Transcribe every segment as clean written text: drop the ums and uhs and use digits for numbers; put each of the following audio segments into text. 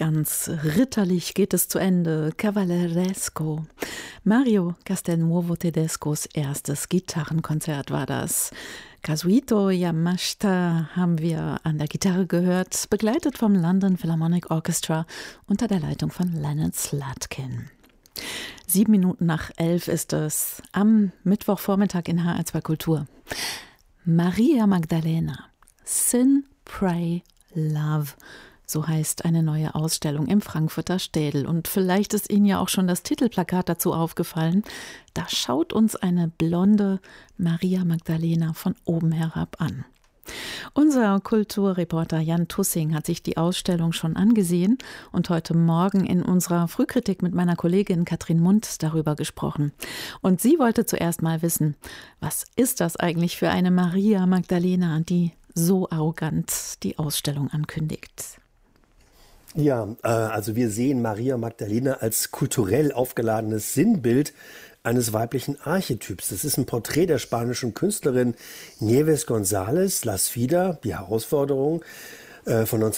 Ganz ritterlich geht es zu Ende, cavalleresco. Mario Castelnuovo Tedescos erstes Gitarrenkonzert war das. Kazuhito Yamashita haben wir an der Gitarre gehört, begleitet vom London Philharmonic Orchestra unter der Leitung von Leonard Slatkin. 11:07 ist es am Mittwochvormittag in HR2 Kultur. Maria Magdalena, Sin, Pray, Love. So heißt eine neue Ausstellung im Frankfurter Städel. Und vielleicht ist Ihnen ja auch schon das Titelplakat dazu aufgefallen. Da schaut uns eine blonde Maria Magdalena von oben herab an. Unser Kulturreporter Jan Tussing hat sich die Ausstellung schon angesehen und heute Morgen in unserer Frühkritik mit meiner Kollegin Katrin Mund darüber gesprochen. Und sie wollte zuerst mal wissen, was ist das eigentlich für eine Maria Magdalena, die so arrogant die Ausstellung ankündigt? Ja, also wir sehen Maria Magdalena als kulturell aufgeladenes Sinnbild eines weiblichen Archetyps. Das ist ein Porträt der spanischen Künstlerin Nieves González, Las Vida, die Herausforderung von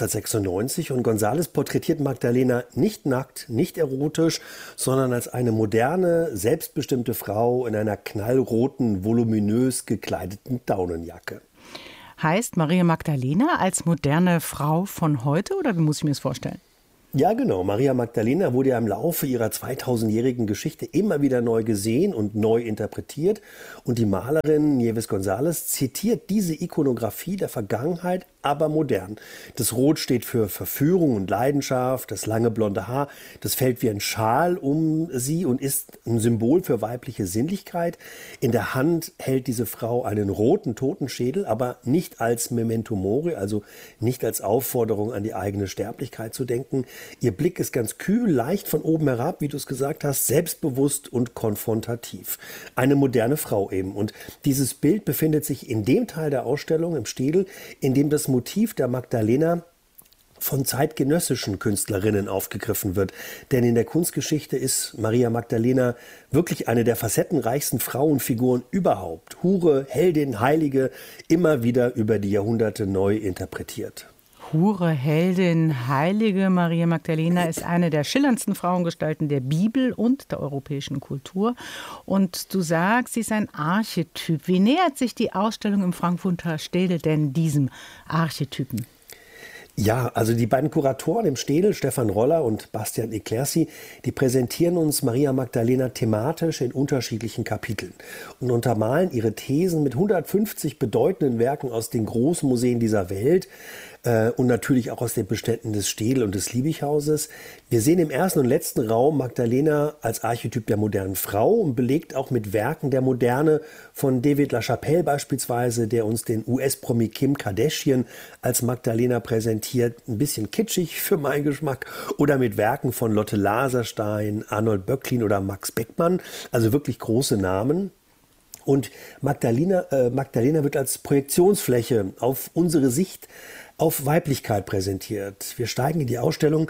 1996. Und González porträtiert Magdalena nicht nackt, nicht erotisch, sondern als eine moderne, selbstbestimmte Frau in einer knallroten, voluminös gekleideten Daunenjacke. Heißt Maria Magdalena als moderne Frau von heute oder wie muss ich mir das vorstellen? Ja, genau. Maria Magdalena wurde ja im Laufe ihrer 2000-jährigen Geschichte immer wieder neu gesehen und neu interpretiert. Und die Malerin Nieves González zitiert diese Ikonografie der Vergangenheit, aber modern. Das Rot steht für Verführung und Leidenschaft, das lange blonde Haar, das fällt wie ein Schal um sie und ist ein Symbol für weibliche Sinnlichkeit. In der Hand hält diese Frau einen roten Totenschädel, aber nicht als Memento Mori, also nicht als Aufforderung an die eigene Sterblichkeit zu denken. Ihr Blick ist ganz kühl, leicht von oben herab, wie du es gesagt hast, selbstbewusst und konfrontativ. Eine moderne Frau eben. Und dieses Bild befindet sich in dem Teil der Ausstellung im Städel, in dem das Motiv der Magdalena von zeitgenössischen Künstlerinnen aufgegriffen wird. Denn in der Kunstgeschichte ist Maria Magdalena wirklich eine der facettenreichsten Frauenfiguren überhaupt. Hure, Heldin, Heilige, immer wieder über die Jahrhunderte neu interpretiert. Hure, Heldin, Heilige Maria Magdalena ist eine der schillerndsten Frauengestalten der Bibel und der europäischen Kultur. Und du sagst, sie ist ein Archetyp. Wie nähert sich die Ausstellung im Frankfurter Städel denn diesem Archetypen? Ja, also die beiden Kuratoren im Städel, Stefan Roller und Bastian Eclercy, die präsentieren uns Maria Magdalena thematisch in unterschiedlichen Kapiteln und untermalen ihre Thesen mit 150 bedeutenden Werken aus den großen Museen dieser Welt und natürlich auch aus den Beständen des Städel und des Liebig-Hauses. Wir sehen im ersten und letzten Raum Magdalena als Archetyp der modernen Frau und belegt auch mit Werken der Moderne von David LaChapelle beispielsweise, der uns den US-Promi Kim Kardashian als Magdalena präsentiert. Ein bisschen kitschig für meinen Geschmack. Oder mit Werken von Lotte Laserstein, Arnold Böcklin oder Max Beckmann. Also wirklich große Namen. Und Magdalena wird als Projektionsfläche auf unsere Sicht auf Weiblichkeit präsentiert. Wir steigen in die Ausstellung,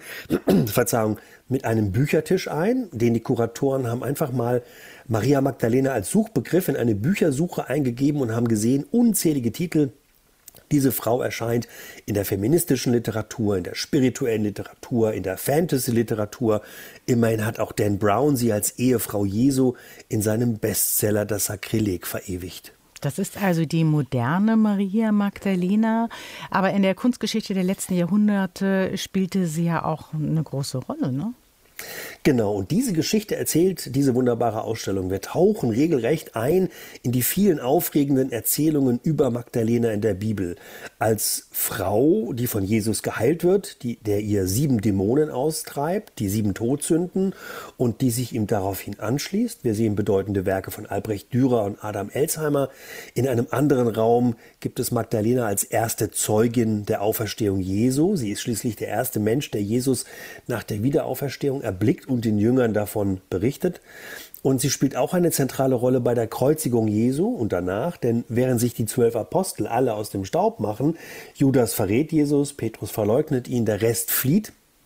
mit einem Büchertisch ein, den die Kuratoren haben einfach mal Maria Magdalena als Suchbegriff in eine Büchersuche eingegeben und haben gesehen, unzählige Titel. Diese Frau erscheint in der feministischen Literatur, in der spirituellen Literatur, in der Fantasy-Literatur. Immerhin hat auch Dan Brown sie als Ehefrau Jesu in seinem Bestseller Das Sakrileg verewigt. Das ist also die moderne Maria Magdalena. Aber in der Kunstgeschichte der letzten Jahrhunderte spielte sie ja auch eine große Rolle, ne? Genau, und diese Geschichte erzählt diese wunderbare Ausstellung. Wir tauchen regelrecht ein in die vielen aufregenden Erzählungen über Magdalena in der Bibel. Als Frau, die von Jesus geheilt wird, der ihr 7 Dämonen austreibt, die 7 Todsünden und die sich ihm daraufhin anschließt. Wir sehen bedeutende Werke von Albrecht Dürer und Adam Elsheimer. In einem anderen Raum gibt es Magdalena als erste Zeugin der Auferstehung Jesu. Sie ist schließlich der erste Mensch, der Jesus nach der Wiederauferstehung erblickt und den Jüngern davon berichtet. Und sie spielt auch eine zentrale Rolle bei der Kreuzigung Jesu und danach, denn während sich die 12 Apostel alle aus dem Staub machen, Judas verrät Jesus, Petrus verleugnet ihn, der Rest flieht,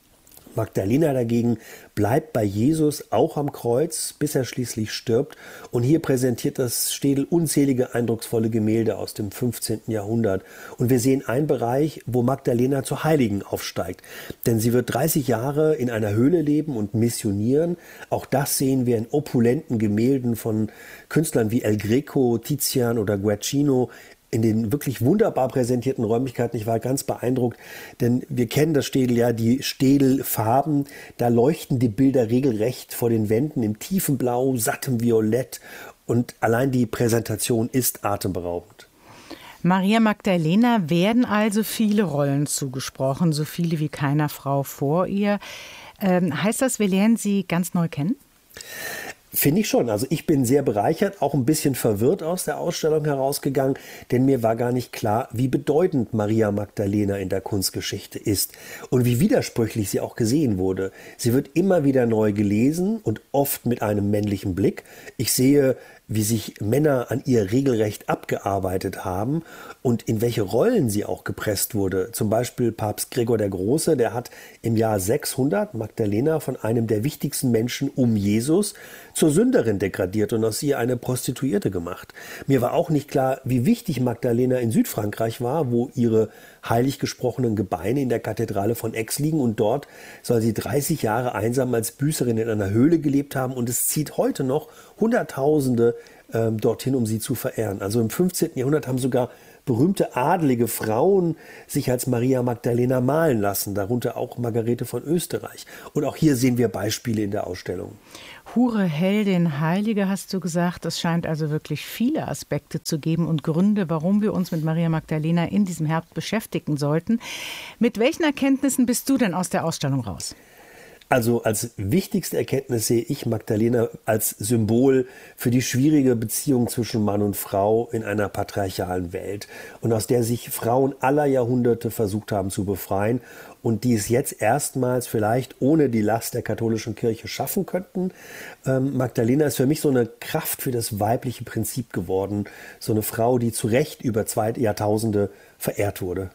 Magdalena dagegen bleibt bei Jesus auch am Kreuz, bis er schließlich stirbt. Und hier präsentiert das Städel unzählige eindrucksvolle Gemälde aus dem 15. Jahrhundert. Und wir sehen einen Bereich, wo Magdalena zur Heiligen aufsteigt. Denn sie wird 30 Jahre in einer Höhle leben und missionieren. Auch das sehen wir in opulenten Gemälden von Künstlern wie El Greco, Tizian oder Guercino. In den wirklich wunderbar präsentierten Räumlichkeiten. Ich war ganz beeindruckt, denn wir kennen das Städel ja, die Städelfarben. Da leuchten die Bilder regelrecht vor den Wänden im tiefen Blau, sattem Violett. Und allein die Präsentation ist atemberaubend. Maria Magdalena werden also viele Rollen zugesprochen, so viele wie keiner Frau vor ihr. Heißt das, wir lernen sie ganz neu kennen? Finde ich schon. Also ich bin sehr bereichert, auch ein bisschen verwirrt aus der Ausstellung herausgegangen, denn mir war gar nicht klar, wie bedeutend Maria Magdalena in der Kunstgeschichte ist und wie widersprüchlich sie auch gesehen wurde. Sie wird immer wieder neu gelesen und oft mit einem männlichen Blick. Ich sehe, wie sich Männer an ihr regelrecht abgearbeitet haben und in welche Rollen sie auch gepresst wurde. Zum Beispiel Papst Gregor der Große, der hat im Jahr 600 Magdalena von einem der wichtigsten Menschen um Jesus zur Sünderin degradiert und aus ihr eine Prostituierte gemacht. Mir war auch nicht klar, wie wichtig Magdalena in Südfrankreich war, wo ihre heilig gesprochenen Gebeine in der Kathedrale von Aix liegen, und dort soll sie 30 Jahre einsam als Büßerin in einer Höhle gelebt haben, und es zieht heute noch Hunderttausende dorthin, um sie zu verehren. Also im 15. Jahrhundert haben sogar berühmte adelige Frauen sich als Maria Magdalena malen lassen, darunter auch Margarete von Österreich. Und auch hier sehen wir Beispiele in der Ausstellung. Hure, Heldin, Heilige, hast du gesagt. Es scheint also wirklich viele Aspekte zu geben und Gründe, warum wir uns mit Maria Magdalena in diesem Herbst beschäftigen sollten. Mit welchen Erkenntnissen bist du denn aus der Ausstellung raus? Also als wichtigste Erkenntnis sehe ich Magdalena als Symbol für die schwierige Beziehung zwischen Mann und Frau in einer patriarchalen Welt, und aus der sich Frauen aller Jahrhunderte versucht haben zu befreien und die es jetzt erstmals vielleicht ohne die Last der katholischen Kirche schaffen könnten. Magdalena ist für mich so eine Kraft für das weibliche Prinzip geworden, so eine Frau, die zu Recht über 2 Jahrtausende verehrt wurde.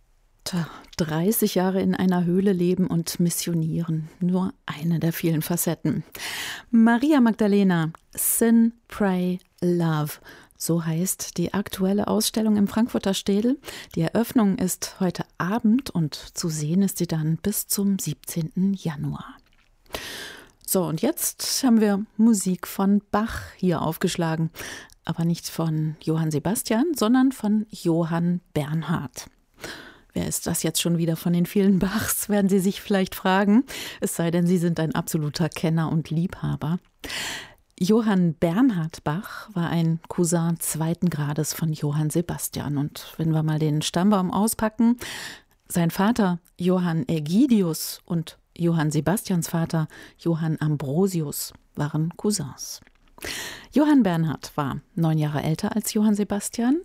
30 Jahre in einer Höhle leben und missionieren. Nur eine der vielen Facetten. Maria Magdalena, Sin, Pray, Love. So heißt die aktuelle Ausstellung im Frankfurter Städel. Die Eröffnung ist heute Abend und zu sehen ist sie dann bis zum 17. Januar. So, und jetzt haben wir Musik von Bach hier aufgeschlagen. Aber nicht von Johann Sebastian, sondern von Johann Bernhard. Wer ist das jetzt schon wieder von den vielen Bachs, werden Sie sich vielleicht fragen. Es sei denn, Sie sind ein absoluter Kenner und Liebhaber. Johann Bernhard Bach war ein Cousin 2. Grades von Johann Sebastian. Und wenn wir mal den Stammbaum auspacken, sein Vater Johann Ägidius und Johann Sebastians Vater Johann Ambrosius waren Cousins. Johann Bernhard war 9 Jahre älter als Johann Sebastian,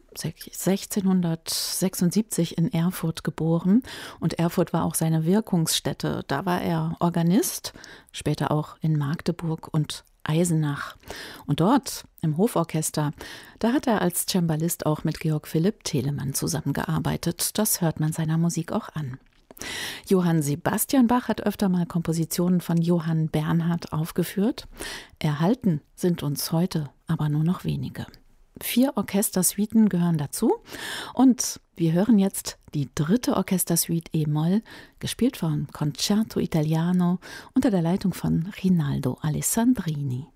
1676 in Erfurt geboren, und Erfurt war auch seine Wirkungsstätte. Da war er Organist, später auch in Magdeburg und Eisenach. Und dort im Hoforchester, da hat er als Cembalist auch mit Georg Philipp Telemann zusammengearbeitet. Das hört man seiner Musik auch an. Johann Sebastian Bach hat öfter mal Kompositionen von Johann Bernhard aufgeführt. Erhalten sind uns heute aber nur noch wenige. 4 Orchestersuiten gehören dazu, und wir hören jetzt die 3. Orchestersuite E-Moll, gespielt vom Concerto Italiano unter der Leitung von Rinaldo Alessandrini.